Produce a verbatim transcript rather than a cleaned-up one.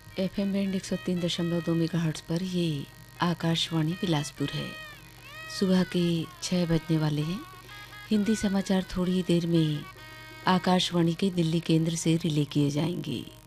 F M band एक सौ तीन दशमलव दो मेगा हर्ट्ज पर ये आकाशवाणी बिलासपुर है। सुबह के छः बजने वाले हैं। हिंदी समाचार थोड़ी ही देर में आकाशवाणी के दिल्ली केंद्र से रिले किए जाएंगे।